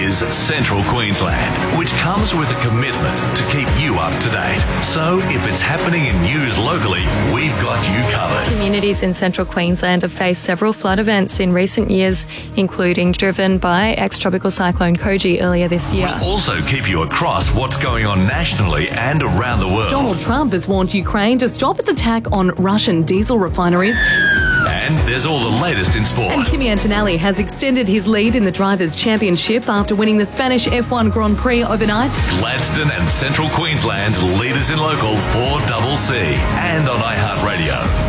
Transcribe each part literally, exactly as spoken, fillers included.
is Central Queensland, which comes with a commitment to keep you up to date. So if it's happening in news locally, we've got you covered. Communities in Central Queensland have faced several flood events in recent years, including driven by ex-tropical cyclone Koji earlier this year. We'll also keep you across what's going on nationally and around the world. Donald Trump has warned Ukraine to stop its attack on Russian diesel refineries. And there's all the latest in sport. And Kimi Antonelli has extended his lead in the Drivers' Championship after winning the Spanish F one Grand Prix overnight. Gladstone and Central Queensland's leaders in local four C C and on iHeartRadio.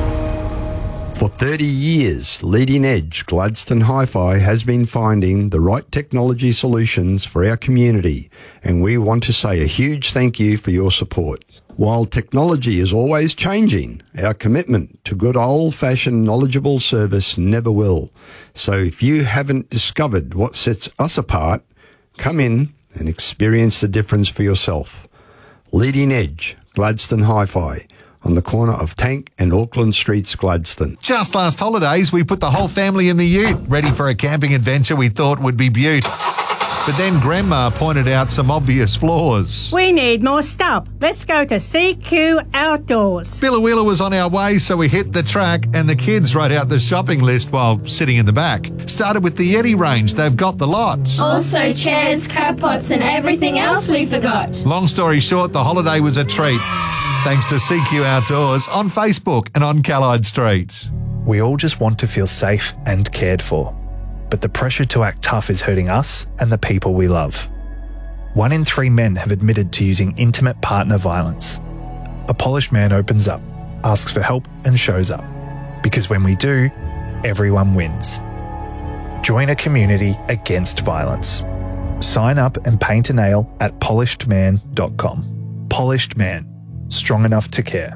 For thirty years, Leading Edge Gladstone Hi-Fi has been finding the right technology solutions for our community, and we want to say a huge thank you for your support. While technology is always changing, our commitment to good old-fashioned knowledgeable service never will. So if you haven't discovered what sets us apart, come in and experience the difference for yourself. Leading Edge Gladstone Hi-Fi, on the corner of Tank and Auckland Streets, Gladstone. Just last holidays, we put the whole family in the ute, ready for a camping adventure we thought would be beaut. But then Grandma pointed out some obvious flaws. We need more stuff. Let's go to C Q Outdoors. Billawheeler was on our way, so we hit the track, and the kids wrote out the shopping list while sitting in the back. Started with the Yeti range. They've got the lot. Also chairs, crab pots, and everything else we forgot. Long story short, the holiday was a treat. Thanks to C Q Outdoors on Facebook and on Callide Street. We all just want to feel safe and cared for. But the pressure to act tough is hurting us and the people we love. One in three men have admitted to using intimate partner violence. A polished man opens up, asks for help and shows up. Because when we do, everyone wins. Join a community against violence. Sign up and paint a nail at polished man dot com. Polished Man. Strong enough to care.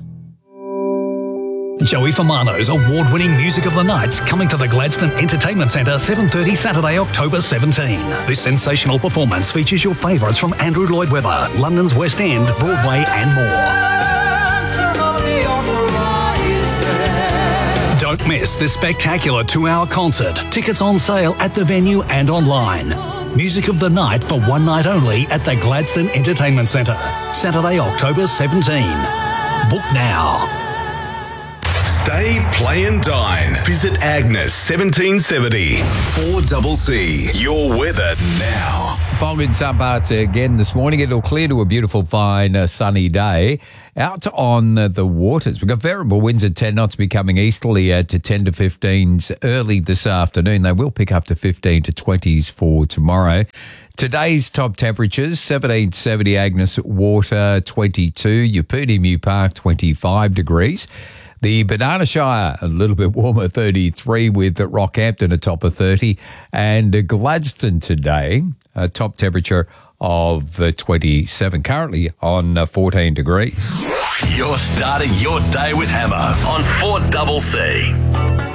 Joey Famano's award-winning Music of the Night's coming to the Gladstone Entertainment Centre seven thirty Saturday, October seventeenth. This sensational performance features your favourites from Andrew Lloyd Webber, London's West End, Broadway and more. Don't miss this spectacular two-hour concert. Tickets on sale at the venue and online. Music of the Night for one night only at the Gladstone Entertainment Centre. Saturday, October seventeenth. Book now. Stay, play and dine. Visit Agnes seventeen seventy. four C C. Your weather now. Fog in some parts again this morning. It'll clear to a beautiful, fine, uh, sunny day. Out on uh, the waters, we've got variable winds at ten knots becoming easterly uh, to ten to fifteens early this afternoon. They will pick up to fifteen to twenties for tomorrow. Today's top temperatures, seventeen seventy Agnes Water, twenty-two. Yeppooney Mew Park, twenty-five degrees. The Banana Shire, a little bit warmer, thirty-three, with Rockhampton a top of thirty. And Gladstone today, a top temperature of uh, twenty-seven, currently on uh, fourteen degrees. You're starting your day with Hammer on four C C.